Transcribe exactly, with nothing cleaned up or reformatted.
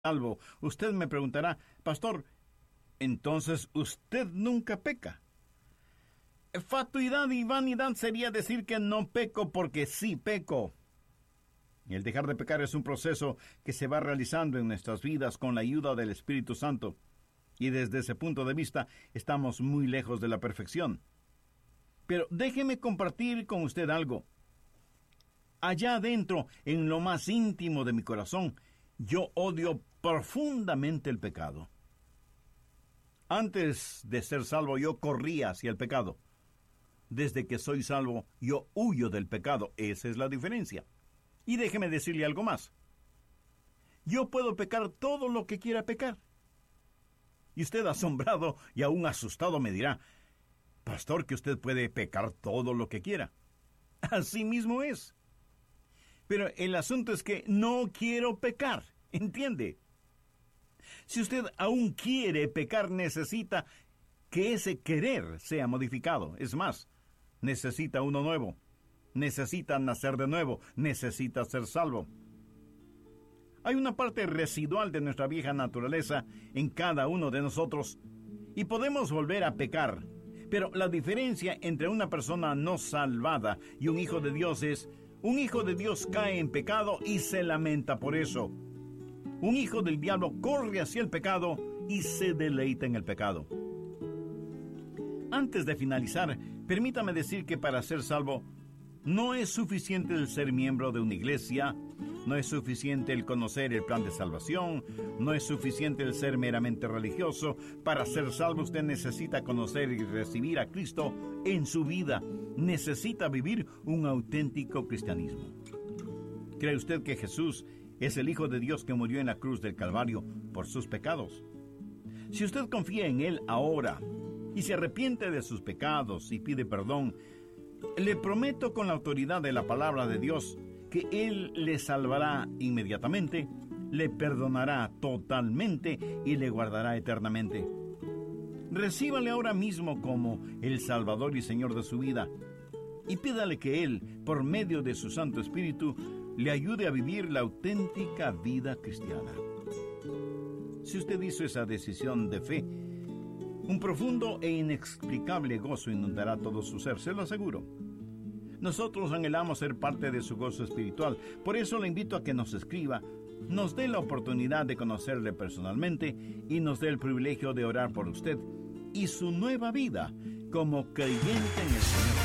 salvo. Usted me preguntará, pastor, entonces usted nunca peca. Fatuidad y vanidad sería decir que no peco porque sí peco. El dejar de pecar es un proceso que se va realizando en nuestras vidas con la ayuda del Espíritu Santo. Y desde ese punto de vista estamos muy lejos de la perfección. Pero déjeme compartir con usted algo. Allá adentro, en lo más íntimo de mi corazón, yo odio profundamente el pecado. Antes de ser salvo, yo corría hacia el pecado. Desde que soy salvo, yo huyo del pecado. Esa es la diferencia. Y déjeme decirle algo más. Yo puedo pecar todo lo que quiera pecar. Y usted, asombrado y aún asustado, me dirá, pastor, que usted puede pecar todo lo que quiera. Así mismo es. Pero el asunto es que no quiero pecar, ¿entiende? Si usted aún quiere pecar, necesita que ese querer sea modificado. Es más, necesita uno nuevo. Necesita nacer de nuevo. Necesita ser salvo. Hay una parte residual de nuestra vieja naturaleza en cada uno de nosotros y podemos volver a pecar. Pero la diferencia entre una persona no salvada y un hijo de Dios es: un hijo de Dios cae en pecado y se lamenta por eso. Un hijo del diablo corre hacia el pecado y se deleita en el pecado. Antes de finalizar, permítame decir que para ser salvo no es suficiente el ser miembro de una iglesia, no es suficiente el conocer el plan de salvación, no es suficiente el ser meramente religioso. Para ser salvo usted necesita conocer y recibir a Cristo en su vida. Necesita vivir un auténtico cristianismo. ¿Cree usted que Jesús es el Hijo de Dios que murió en la cruz del Calvario por sus pecados? Si usted confía en Él ahora y se arrepiente de sus pecados y pide perdón, le prometo con la autoridad de la palabra de Dios que Él le salvará inmediatamente, le perdonará totalmente y le guardará eternamente. Recíbale ahora mismo como el Salvador y Señor de su vida y pídale que Él, por medio de su Santo Espíritu, le ayude a vivir la auténtica vida cristiana. Si usted hizo esa decisión de fe, un profundo e inexplicable gozo inundará todo su ser, se lo aseguro. Nosotros anhelamos ser parte de su gozo espiritual. Por eso le invito a que nos escriba, nos dé la oportunidad de conocerle personalmente y nos dé el privilegio de orar por usted y su nueva vida como creyente en el Señor.